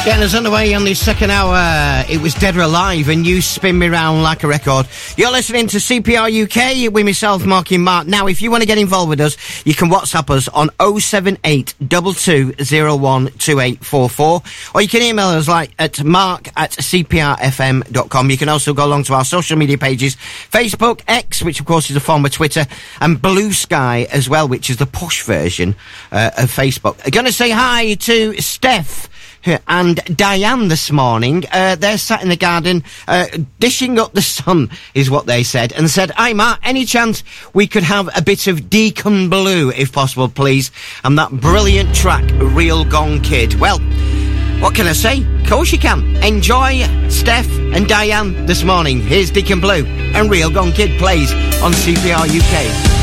Getting us underway on the second hour, it was Dead or Alive and You Spin Me Round Like a Record. You're listening to CPR UK with myself, Marky Mark. Now, if you want to get involved with us, you can WhatsApp us on 078 2201 2844, or you can email us at mark@cprfm.com. You can also go along to our social media pages, Facebook, X, which of course is a form of Twitter, and Blue Sky as well, which is the push version of Facebook. I'm going to say hi to Steph and Diane this morning. They're sat in the garden, dishing up the sun, is what they said, and said, "Hi, Mark, any chance we could have a bit of Deacon Blue, if possible, please? And that brilliant track, Real Gone Kid." Well, what can I say? Of course you can. Enjoy Steph and Diane this morning. Here's Deacon Blue, and Real Gone Kid plays on CPR UK.